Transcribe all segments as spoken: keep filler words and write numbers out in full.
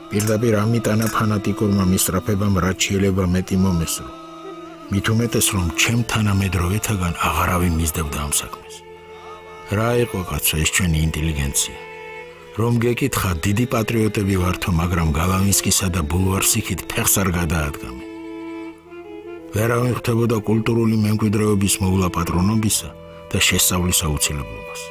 პირდაპირ ამიტანა ფანატიკურმა მისწრაფებამ რაც შეიძლება მეტი მომესრო. მით უმეტეს რომ ჩემ თანამედროვეთაგან აღარავინ მისდევდა ამ საქმეს. რა იყო კაცო ეს ჩვენი ინტელიგენცია? რომ გეკითხა დიდი პატრიოტები ვართო, მაგრამ გალავინსკისა და ბულვარსიქით ფეხს არ გადაადგამე. ვერავინ ხვდებოდა კულტურული მემკვიდრეობის მოვლა პატრონობისა და შესწავლის აუცილებლობას.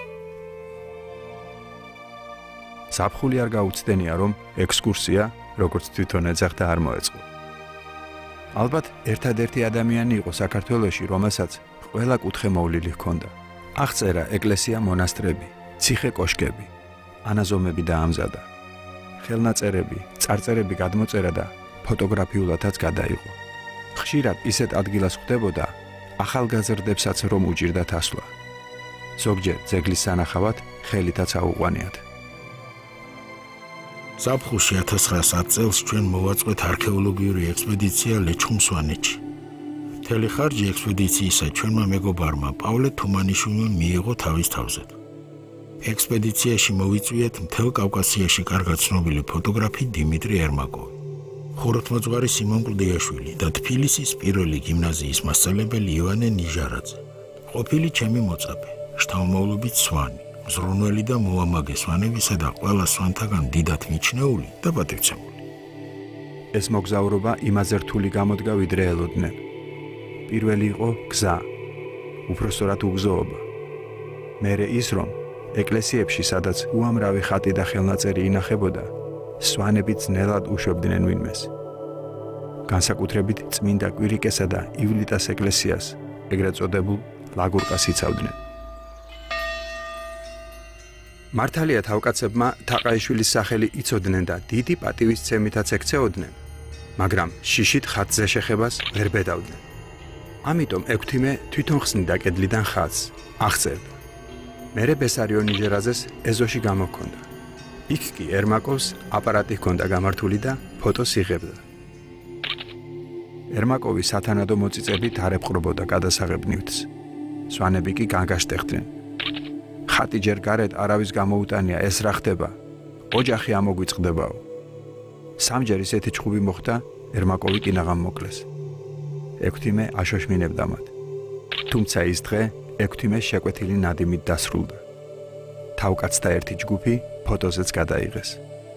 საფხული არ გაუცდენია, რომ ექსკურსია, როგორც თვითონ ეძახდა, არ მოეწყო. ალბათ ერთადერთი ადამიანი იყო საქართველოში, რომელსაც ყველა კუთხე მოვლილი ჰქონდა. აღწერა ეკლესია, მონასტრები, ციხე კოშკები, ანაზომები დაამზადა. ხელნაწერები, წარწერები გადმოწერა და ფოტოგრაფიულადაც გადაიღო. ხშირად ისეთ ადგილას ხვდებოდა ახალგაზრდებსაც რომ უჭირდათ ასვლა. ზოგჯერ ძეგლის სანახავად ხელითაც აუყვანიათ. საფხულში ათას ცხრაასი წელს ჩვენ მოვაწყვეთ არქეოლოგიური ექსპედიცია ლეჩხუმ სვანეთში. მთელი ხარჯი ექსპედიციისა ჩვენმა მეგობარმა პავლე თუმანიშვილმა მიიღო თავის თავზე. ექსპედიციაში მოვიწვიეთ მთელ კავკასიაში კარგად ცნობილი ფოტოგრაფი დიმიტრი ერმაკოვი, ხუროთმოძღვარი სიმონ კლდიაშვილი და თბილისის პირველი გიმნაზიის მასწავლებელი ივანე ნიჟარაძე. ყოფილი ჩემი მოწაფე, შთამომავლობით სვანი, მზრუნველი და მოამაგე სვანებისა და ყველა სვანთაგან დიდად მიჩნეული და პატივცემული. ეს მოგზაურობა იმაზე რთული გამოდგა, ვიდრე ელოდნენ. პირველი იყო გზა, უпростоრად უგზოობა. მერე ის, რომ ეკლესიებში, სადაც უამრავი ხატი და ხელნაწერი ინახებოდა, სვანები ძნელად უშვებდნენ ვინმეს. განსაკუთრებით წმინდა კვირიკესა და ივლიტას ეკლესიას, ეგრეთ წოდებულ ლაგურკას იცავდნენ. მართალია თავკაცებმა თაყაიშვილის სახელი იცოდნენ და დიდი პატივისცემითაც ექცეოდნენ, მაგრამ შიშით ხატზე შეხებას ვერ ბედავდნენ. ამიტომ ექვთიმე თვითონ ხსნიდა კედლიდან ხატს, აღწერდა. მერე ბესარიონ ნიჟერაძეს ეზოში გამოჰქონდა. იქ კი ერმაკოვს აპარატი ჰქონდა გამართული და ფოტოს იღებდა. ერმაკოვი სათანადო მოწიწებით არ ეპყრობოდა გადასაღებნივთს. სვანები კი განგაშტეხდნენ. ხატი ჯერ გარეთ არავის გამოუტანია, ეს რა ხდება? ოჯახი ამოგვიწყდებაო. სამჯერ ისეთი ჭხუბი მოხდა, ერმაკოვი კინაღამ მოკლეს. ექვთიმე აშოშმინებდა მათ. თუმცა ის დღე ექვთიმეს შეკვეთილი ნადიმით დასრულდა. თავკაცთა ერთი ჯგუფი ფოტოზეც გადაიღეს.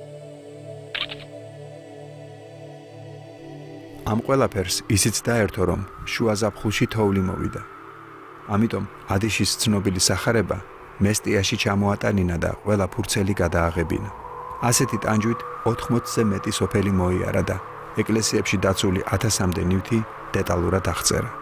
ამ ყველაფერს ისიც დაერთო, რომ შუა ზაფხულში თოვლი მოვიდა. ამიტომ ადიშის ცნობილი სახარება მესტიაში ჩამოატანინა და ყველა ფურცელი გადააღებინა. ასეთი ტანჯვით ოთხმოცზე მეტი სოფელი მოიარა და ეკლესიებში დაცული ათასამდე ნივთი დეტალურად აღწერა.